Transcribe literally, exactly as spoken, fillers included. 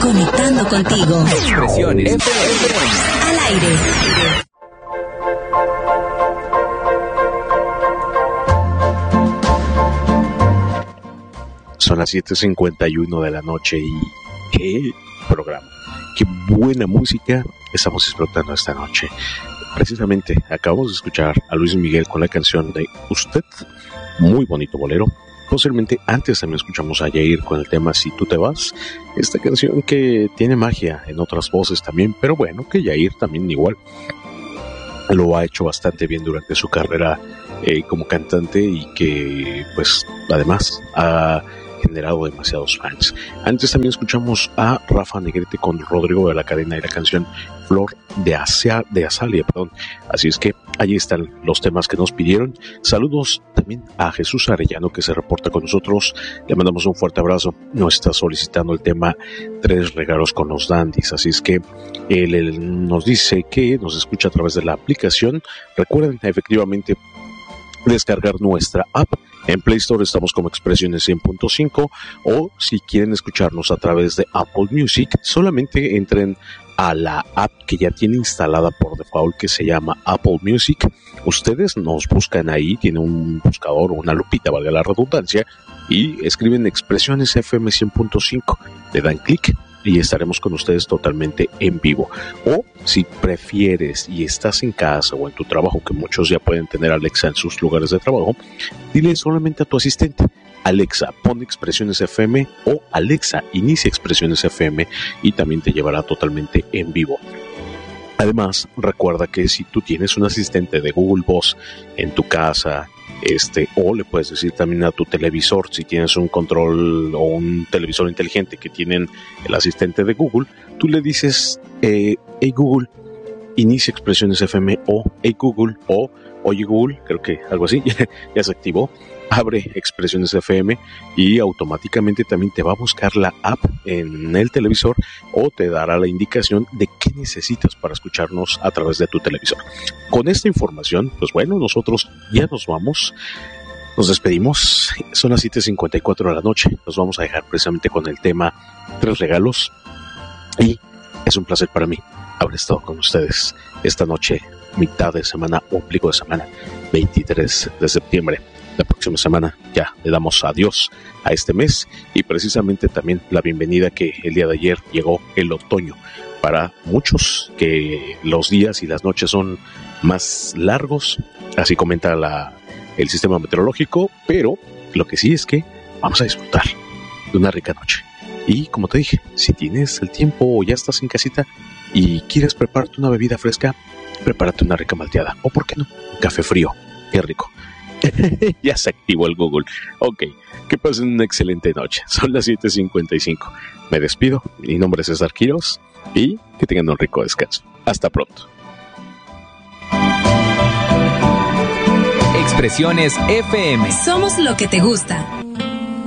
Conectando contigo. Expresiones F M. Al aire. Son las siete cincuenta y uno de la noche y qué programa, qué buena música estamos disfrutando esta noche. Precisamente acabamos de escuchar a Luis Miguel con la canción de Usted, muy bonito bolero. Posiblemente antes también escuchamos a Yair con el tema Si tú te vas, esta canción que tiene magia en otras voces también, pero bueno, que Yair también igual lo ha hecho bastante bien durante su carrera eh, como cantante y que pues además ha generado demasiados fans. Antes también escuchamos a Rafa Negrete con Rodrigo de la Cadena y la canción Flor de, Asia, de Azalia, perdón. Así es que allí están los temas que nos pidieron. Saludos también a Jesús Arellano, que se reporta con nosotros. Le mandamos un fuerte abrazo. Nos está solicitando el tema Tres regalos con los dandis. Así es que él, él nos dice que nos escucha a través de la aplicación. Recuerden efectivamente descargar nuestra app. En Play Store estamos como Expresiones cien punto cinco, o si quieren escucharnos a través de Apple Music, solamente entren a la app que ya tiene instalada por default, que se llama Apple Music. Ustedes nos buscan ahí, tiene un buscador o una lupita, valga la redundancia, y escriben Expresiones F M cien punto cinco, le dan clic y estaremos con ustedes totalmente en vivo. O si prefieres y estás en casa o en tu trabajo, que muchos ya pueden tener Alexa en sus lugares de trabajo, dile solamente a tu asistente: Alexa, pon Expresiones F M, o Alexa, inicia Expresiones F M, y también te llevará totalmente en vivo. Además, recuerda que si tú tienes un asistente de Google Voz en tu casa, este, o le puedes decir también a tu televisor, si tienes un control o un televisor inteligente que tienen el asistente de Google, tú le dices, eh, hey Google, inicia Expresiones F M, o hey Google, o oye Google, creo que algo así, ya se activó, abre Expresiones F M, y automáticamente también te va a buscar la app en el televisor, o te dará la indicación de qué necesitas para escucharnos a través de tu televisor. Con esta información, pues bueno, nosotros ya nos vamos, nos despedimos, son las siete cincuenta y cuatro de la noche, nos vamos a dejar precisamente con el tema Tres regalos, y es un placer para mí haber estado con ustedes esta noche, mitad de semana, ombligo de semana, veintitrés de septiembre. La próxima semana ya le damos adiós a este mes, y precisamente también la bienvenida que el día de ayer llegó el otoño. Para muchos que los días y las noches son más largos, así comenta la, el sistema meteorológico, pero lo que sí es que vamos a disfrutar de una rica noche. Y como te dije, si tienes el tiempo o ya estás en casita y quieres prepararte una bebida fresca, prepárate una rica malteada, o por qué no, un café frío, qué rico. Ya se activó el Google. Ok, que pasen una excelente noche. Son las siete cincuenta y cinco. Me despido. Mi nombre es César Quiroz, y que tengan un rico descanso. Hasta pronto. Expresiones F M. Somos lo que te gusta.